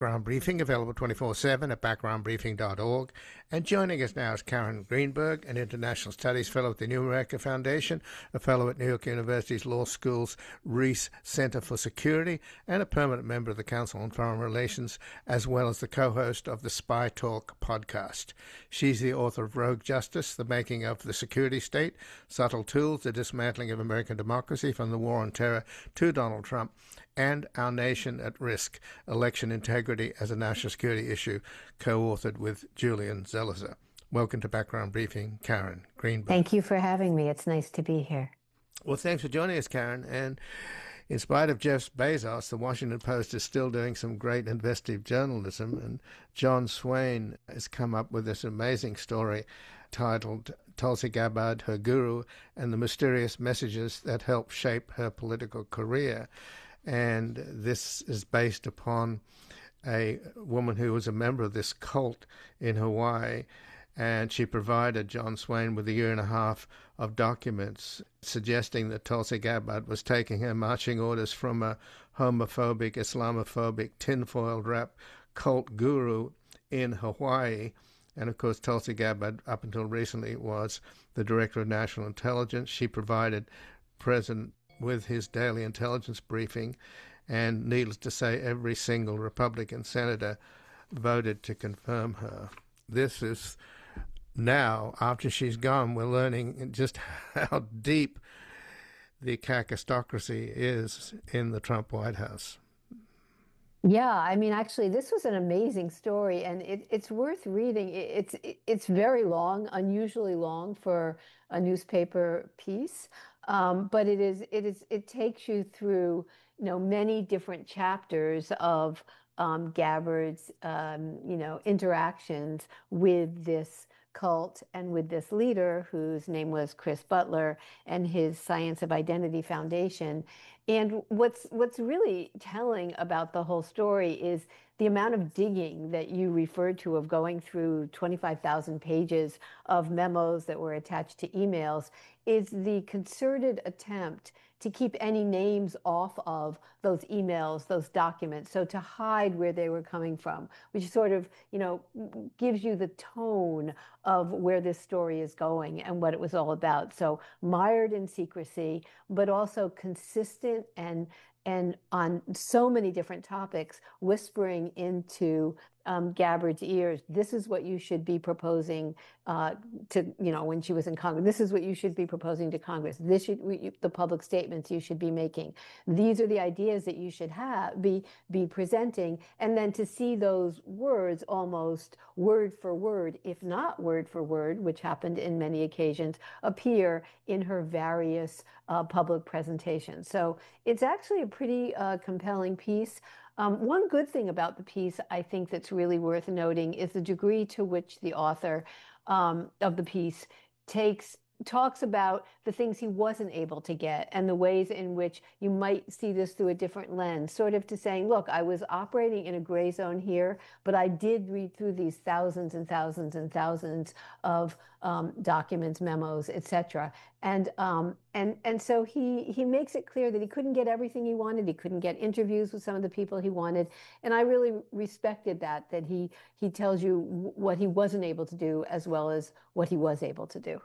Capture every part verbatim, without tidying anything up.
Background Briefing, available twenty-four seven at background briefing dot org. And joining us now is Karen Greenberg, an International Studies Fellow at the New America Foundation, a Fellow at New York University's Law School's Reese Center for Security, and a permanent member of the Council on Foreign Relations, as well as the co-host of the Spy Talk podcast. She's the author of Rogue Justice, The Making of the Security State, Subtle Tools, The Dismantling of American Democracy from the War on Terror to Donald Trump, and Our Nation at Risk, Election Integrity as a National Security Issue, co-authored with Julian Zelizer. Welcome to Background Briefing, Karen Greenberg. Thank you for having me. It's nice to be here. Well, thanks for joining us, Karen. And in spite of Jeff Bezos, the Washington Post is still doing some great investigative journalism, and John Swain has come up with this amazing story titled Tulsi Gabbard, Her Guru, and the Mysterious Messages That Helped Shape Her Political Career. And this is based upon a woman who was a member of this cult in Hawaii, and she provided John Swain with a year and a half of documents suggesting that Tulsi Gabbard was taking her marching orders from a homophobic, Islamophobic, tinfoil wrap cult guru in Hawaii. And of course, Tulsi Gabbard, up until recently, was the Director of National Intelligence. She provided President with his daily intelligence briefing, and needless to say, every single Republican senator voted to confirm her. This is now, after she's gone, we're learning just how deep the kakistocracy is in the Trump White House. Yeah, I mean, actually, this was an amazing story, and it, it's worth reading. It, it's it's very long, unusually long for a newspaper piece, um, but it is it is it takes you through, you know, many different chapters of um, Gabbard's um, you know interactions with this cult and with this leader whose name was Chris Butler, and his Science of Identity Foundation. And what's what's really telling about the whole story is the amount of digging that you referred to, of going through twenty-five thousand pages of memos that were attached to emails, is the concerted attempt to keep any names off of those emails, those documents, so to hide where they were coming from, which sort of, you know, gives you the tone of where this story is going and what it was all about. So mired in secrecy, but also consistent and and on so many different topics, whispering into um, Gabbard's ears, this is what you should be proposing uh, to, you know, when she was in Congress. This is what you should be proposing to Congress. This should the public statements you should be making. These are the ideas that you should have be be presenting, and then to see those words almost word for word, if not word for word, which happened in many occasions, appear in her various uh, public presentations. So it's actually a pretty uh, compelling piece. Um, one good thing about the piece, I think, that's really worth noting is the degree to which the author um, of the piece takes talks about the things he wasn't able to get and the ways in which you might see this through a different lens, sort of to saying, look, I was operating in a gray zone here, but I did read through these thousands and thousands and thousands of um, documents, memos, et cetera. And um, and and so he he makes it clear that he couldn't get everything he wanted. He couldn't get interviews with some of the people he wanted. And I really respected that, that he he tells you what he wasn't able to do as well as what he was able to do.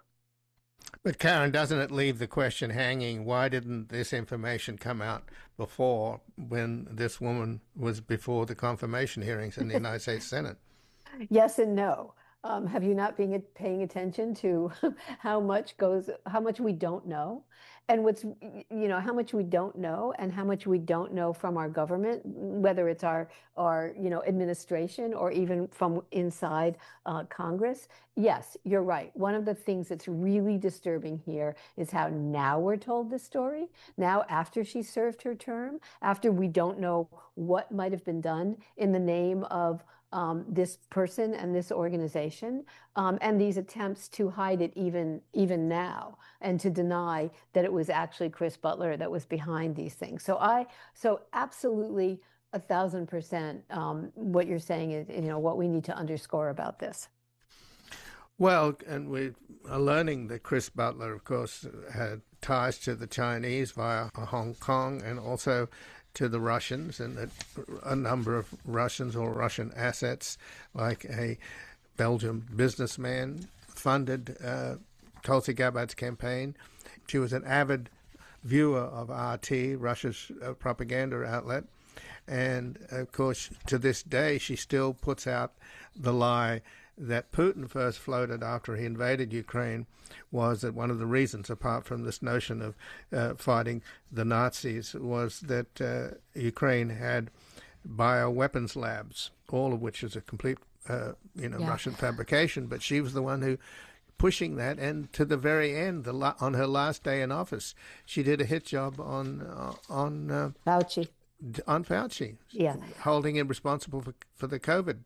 But Karen, doesn't it leave the question hanging, why didn't this information come out before, when this woman was before the confirmation hearings in the United States Senate? Yes and no. Um, have you not been paying attention to how much goes, how much we don't know, and what's, you know, how much we don't know, and how much we don't know from our government, whether it's our, our, you know, administration or even from inside uh, Congress? Yes, you're right. One of the things that's really disturbing here is how now we're told this story. Now, after she served her term, after we don't know what might have been done in the name of Um, this person and this organization, um, and these attempts to hide it even even now, and to deny that it was actually Chris Butler that was behind these things. So I, so absolutely a thousand percent, um, what you're saying is, you know, what we need to underscore about this. Well, and we are learning that Chris Butler, of course, had ties to the Chinese via Hong Kong, and also to the Russians, and that a number of Russians or Russian assets, like a Belgian businessman, funded uh, Tulsi Gabbard's campaign. She was an avid viewer of R T, Russia's uh, propaganda outlet. And, of course, to this day, she still puts out the lie that Putin first floated after he invaded Ukraine, was that one of the reasons, apart from this notion of uh, fighting the Nazis, was that uh, Ukraine had bioweapons labs, all of which is a complete, uh, you know, yeah. Russian fabrication. But she was the one who pushing that, and to the very end, the la- on her last day in office, she did a hit job on uh, on uh, Fauci. On Fauci, yeah, holding him responsible for for the COVID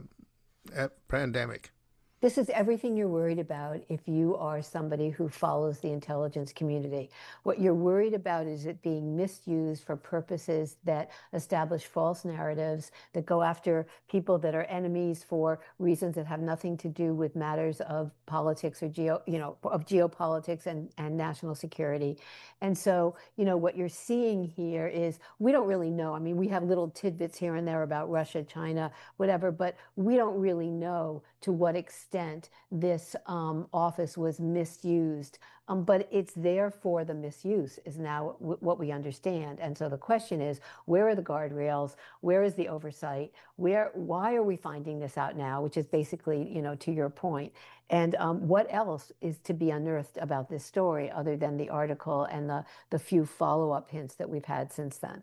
uh, pandemic. This is everything you're worried about if you are somebody who follows the intelligence community. What you're worried about is it being misused for purposes that establish false narratives, that go after people that are enemies for reasons that have nothing to do with matters of politics or geo, you know, of geopolitics and, and national security. And so, you know, what you're seeing here is we don't really know. I mean, we have little tidbits here and there about Russia, China, whatever, but we don't really know to what extent this um, office was misused. Um, but it's there for the misuse is now w- what we understand. And so the question is, where are the guardrails? Where is the oversight? Where, why are we finding this out now? Which is basically, you know, to your point. And um, what else is to be unearthed about this story other than the article and the, the few follow-up hints that we've had since then?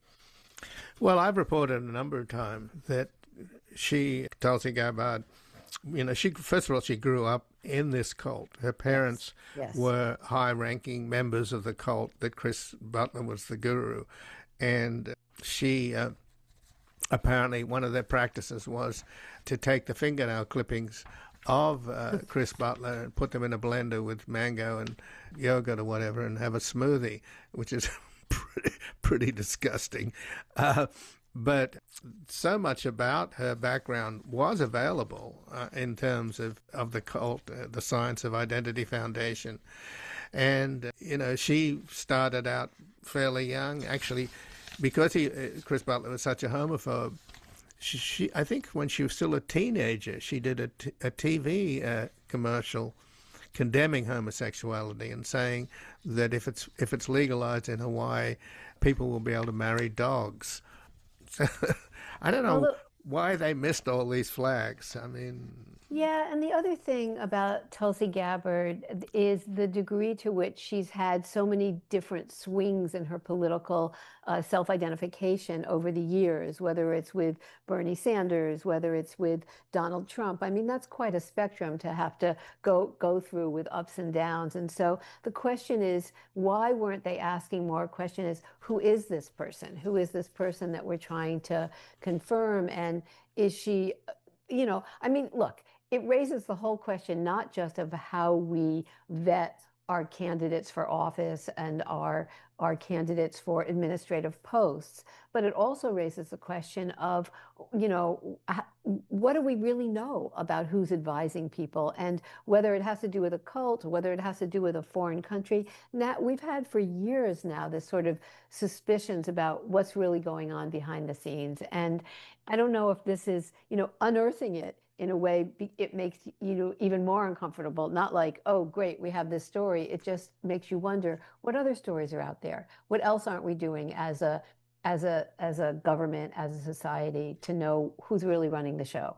Well, I've reported a number of times that she, Tulsi Gabbard, you know, she first of all, she grew up in this cult. Her parents yes. Yes. were high-ranking members of the cult that Chris Butler was the guru. And she, uh, apparently, one of their practices was to take the fingernail clippings of uh, Chris Butler and put them in a blender with mango and yogurt or whatever and have a smoothie, which is pretty, pretty disgusting. Uh, But so much about her background was available uh, in terms of, of the cult, uh, the Science of Identity Foundation. And, uh, you know, she started out fairly young. Actually, because he, uh, Chris Butler was such a homophobe, she, she, I think when she was still a teenager, she did a, t- a T V uh, commercial condemning homosexuality and saying that if it's if it's legalized in Hawaii, people will be able to marry dogs. So, I don't know Although, why they missed all these flags. I mean... Yeah, and the other thing about Tulsi Gabbard is the degree to which she's had so many different swings in her political uh, self-identification over the years, whether it's with Bernie Sanders, whether it's with Donald Trump. I mean, that's quite a spectrum to have to go go through with ups and downs. And so the question is, why weren't they asking more? Question is, who is this person? Who is this person that we're trying to confirm? And is she, you know, I mean, look, it raises the whole question, not just of how we vet our candidates for office and our, our candidates for administrative posts, but it also raises the question of, you know, what do we really know about who's advising people, and whether it has to do with a cult or whether it has to do with a foreign country. Now, we've had for years now this sort of suspicions about what's really going on behind the scenes. And I don't know if this is, you know, unearthing it in a way, it makes you even more uncomfortable. Not like, oh, great, we have this story. It just makes you wonder, what other stories are out there? What else aren't we doing as a, as a, as a government, as a society, to know who's really running the show?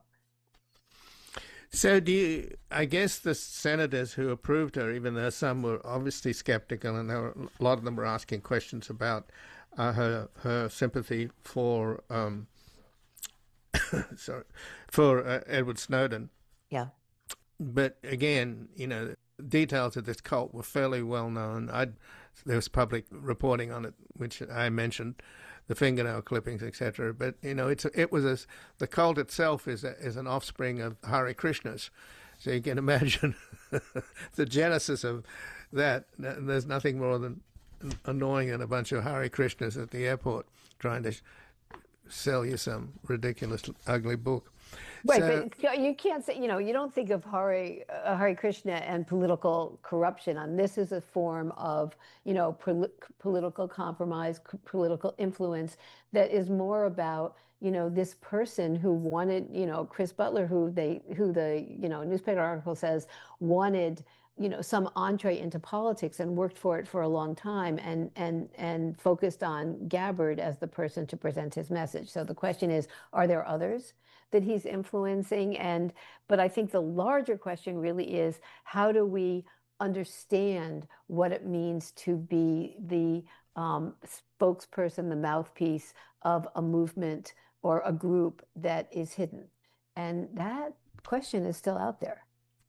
So do you, I guess the senators who approved her, even though some were obviously skeptical, and there were, a lot of them were asking questions about uh, her, her sympathy for, um, sorry, for uh, Edward Snowden. Yeah. But again, you know, details of this cult were fairly well known. I'd, there was public reporting on it, which I mentioned, the fingernail clippings, et cetera. But you know, it's a, it was a, the cult itself is a, is an offspring of Hare Krishnas, so you can imagine the genesis of that. There's nothing more than annoying than a bunch of Hare Krishnas at the airport trying to sell you some ridiculous, ugly book. Right, So, but you can't say, you know, you don't think of Hare, uh, Hare Krishna and political corruption on this is a form of, you know, pol political compromise, c- political influence that is more about, you know, this person who wanted, you know, Chris Butler, who they, who the, you know, newspaper article says wanted, you know, some entree into politics and worked for it for a long time and and and focused on Gabbard as the person to present his message. So the question is, are there others that he's influencing? And but I think the larger question really is, how do we understand what it means to be the um, spokesperson, the mouthpiece of a movement or a group that is hidden? And that question is still out there.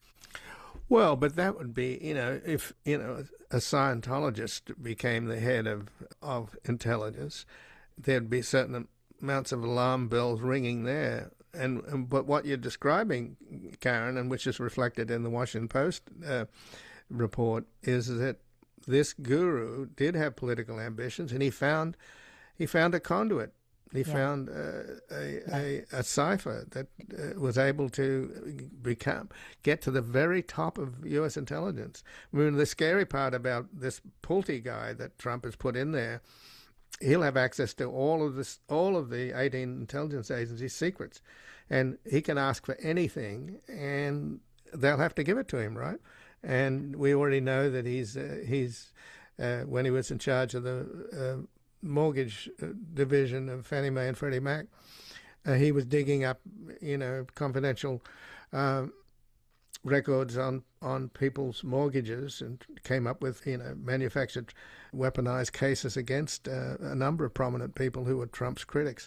well, but that would be, you know, if, you know, a Scientologist became the head of, of intelligence, there'd be certain amounts of alarm bells ringing there. And, and but what you're describing, Karen, and which is reflected in the Washington Post uh, report, is that this guru did have political ambitions, and he found he found a conduit. He Yeah. found uh, a, Yeah. a a cipher that uh, was able to become get to the very top of U S intelligence. I mean, the scary part about this Pulte guy that Trump has put in there, he'll have access to all of this, all of the eighteen intelligence agencies' secrets, and he can ask for anything, and they'll have to give it to him, right? And we already know that he's uh, he's uh, when he was in charge of the uh, mortgage uh, division of Fannie Mae and Freddie Mac, uh, he was digging up, you know, confidential uh, records on on people's mortgages and came up with, you know, manufactured weaponized cases against uh, a number of prominent people who were Trump's critics.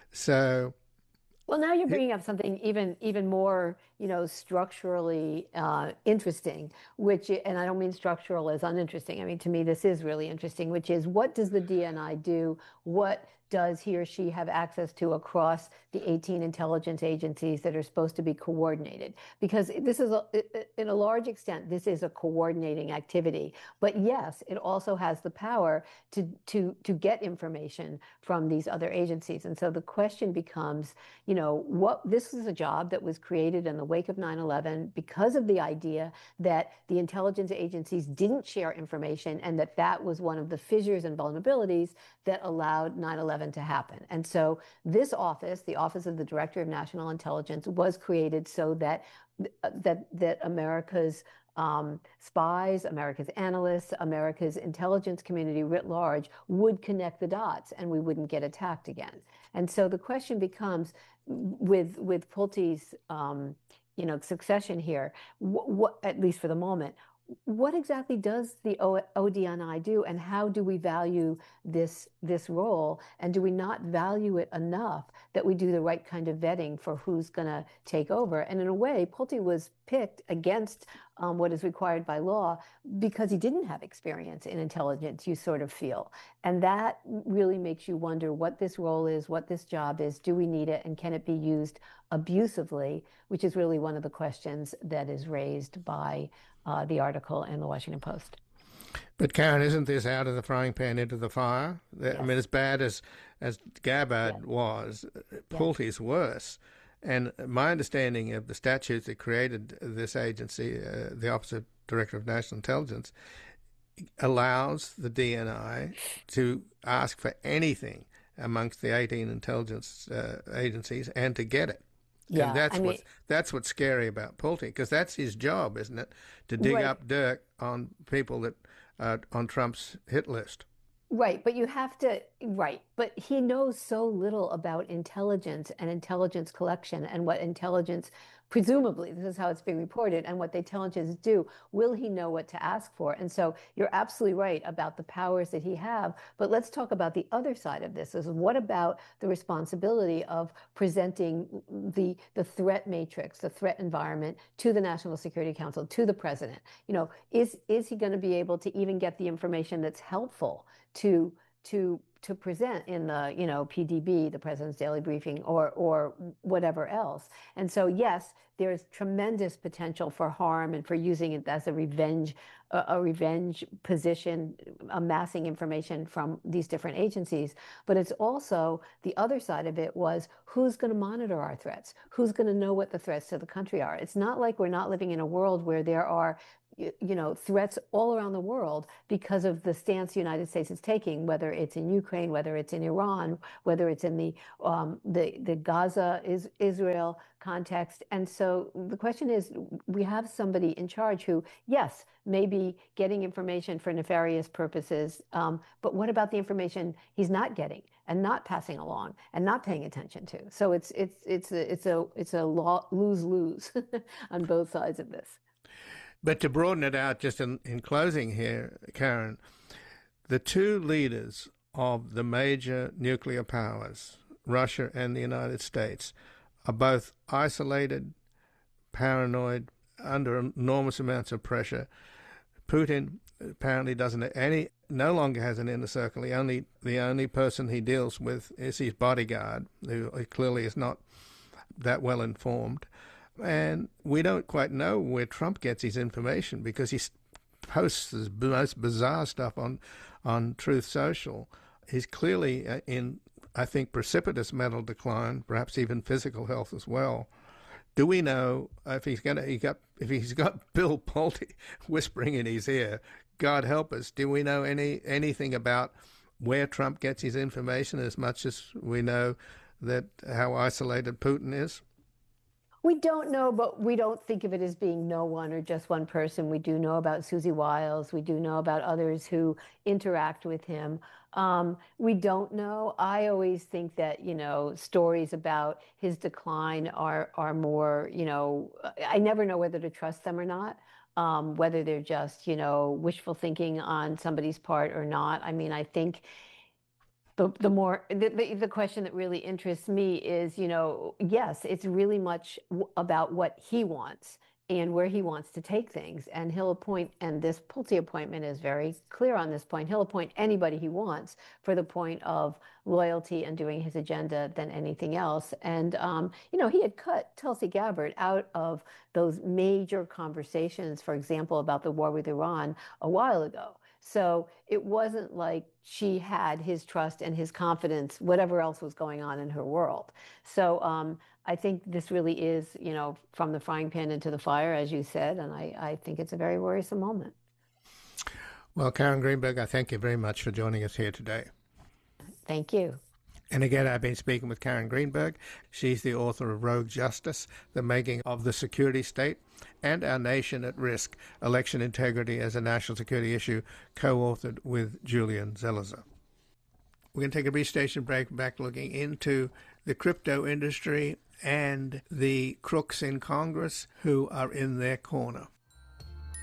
So Well, now you're it, bringing up something even even more, you know, structurally uh, interesting, which, and I don't mean structural as uninteresting. I mean, to me, this is really interesting, which is what does the D N I do? What does he or she have access to across the eighteen intelligence agencies that are supposed to be coordinated? Because this is, a, in a large extent, this is a coordinating activity. But yes, it also has the power to to to get information from these other agencies. And so the question becomes, you know, what this is a job that was created in the wake of nine eleven because of the idea that the intelligence agencies didn't share information and that that was one of the fissures and vulnerabilities that allowed nine eleven to happen. And so this office, the Office of the Director of National Intelligence, was created so that that that America's um, spies, America's analysts, America's intelligence community writ large would connect the dots and we wouldn't get attacked again. And so the question becomes, with with Pulte's um, you know, succession here, what, what, at least for the moment, what exactly does the O D N I do, and how do we value this this role? And do we not value it enough that we do the right kind of vetting for who's going to take over? And in a way, Pulte was picked against um, what is required by law because he didn't have experience in intelligence, you sort of feel. And that really makes you wonder what this role is, what this job is, do we need it, and can it be used abusively, which is really one of the questions that is raised by Uh, the article in the Washington Post. but Karen, isn't this out of the frying pan into the fire? I Yes. mean, as bad as as Yes. Gabbard was, Yes. Pulte's worse. And my understanding of the statutes that created this agency, uh, the Office of Director of National Intelligence, allows the D N I to ask for anything amongst the eighteen intelligence uh, agencies and to get it. Yeah. And that's I mean, what's that's what's scary about Pulte, because that's his job, isn't it? To dig right. up dirt on people that are on Trump's hit list. Right, but you have to, right, but he knows so little about intelligence and intelligence collection and what intelligence, presumably, this is how it's being reported, and what the intelligence do. Will he know what to ask for? And so you're absolutely right about the powers that he have, but let's talk about the other side of this. Is what about the responsibility of presenting the the threat matrix, the threat environment to the National Security Council, to the president? You know, is is he going to be able to even get the information that's helpful to to to present in the, you know, P D B, the President's Daily Briefing, or or whatever else. And so, yes, there's tremendous potential for harm and for using it as a revenge, a, a revenge position, amassing information from these different agencies. But it's also, the other side of it was, who's going to monitor our threats? Who's going to know what the threats to the country are? It's not like we're not living in a world where there are, you know, threats all around the world because of the stance the United States is taking, whether it's in Ukraine, whether it's in Iran, whether it's in the um, the the Gaza is Israel context. And so the question is, we have somebody in charge who, yes, may be getting information for nefarious purposes, um, but what about the information he's not getting and not passing along and not paying attention to? So it's it's it's a it's a it's a lose lose on both sides of this. But to broaden it out, just in, in closing here, Karen, the two leaders of the major nuclear powers, Russia and the United States, are both isolated, paranoid, under enormous amounts of pressure. Putin apparently doesn't any, no longer has an inner circle. The only, the only person he deals with is his bodyguard, who clearly is not that well informed. And we don't quite know where Trump gets his information, because he posts the most bizarre stuff on, on Truth Social. He's clearly in, I think, precipitous mental decline, perhaps even physical health as well. Do we know if he's gonna, he got, if he's got Bill Pulte whispering in his ear? God help us. Do we know any anything about where Trump gets his information, as much as we know that how isolated Putin is? We don't know, but we don't think of it as being no one or just one person. We do know about Susie Wiles. We do know about others who interact with him. Um, we don't know. I always think that, you know, stories about his decline are are more, you know, I never know whether to trust them or not, um, whether they're just, you know, wishful thinking on somebody's part or not. I mean, I think The, the more the, the, the question that really interests me is, you know, yes, it's really much w- about what he wants and where he wants to take things. And he'll appoint, and this Pulte appointment is very clear on this point, he'll appoint anybody he wants for the point of loyalty and doing his agenda than anything else. And, um, you know, he had cut Tulsi Gabbard out of those major conversations, for example, about the war with Iran a while ago. So it wasn't like she had his trust and his confidence, whatever else was going on in her world. So um, I think this really is, you know, from the frying pan into the fire, as you said, and I, I think it's a very worrisome moment. Well, Karen Greenberg, I thank you very much for joining us here today. Thank you. And again, I've been speaking with Karen Greenberg. She's the author of Rogue Justice, The Making of the Security State, and Our Nation at Risk, Election Integrity as a National Security Issue, co-authored with Julian Zelizer. We're going to take a brief station break, back looking into the crypto industry and the crooks in Congress who are in their corner.